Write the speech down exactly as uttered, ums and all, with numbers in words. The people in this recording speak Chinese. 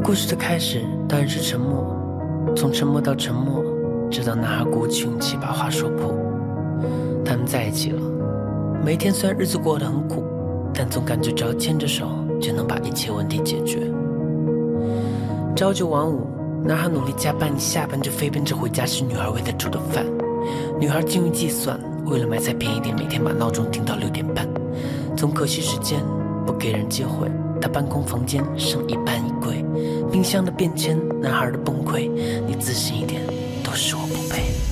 故事的开始当然是沉默，从沉默到沉默，直到男孩鼓起勇气把话说破。他们在一起了，每天虽然日子过得很苦，但总感觉只要牵着手就能把一切问题解决。朝九晚五，男孩努力加班，下班就飞奔着回家吃女孩为他煮的饭。女孩精于计算，为了买菜便宜点，每天把闹钟定到六点半。总可惜时间不给人机会，他搬空房间，剩一半衣柜。冰箱的变迁，男孩的崩溃，你自信一点，都是我不配。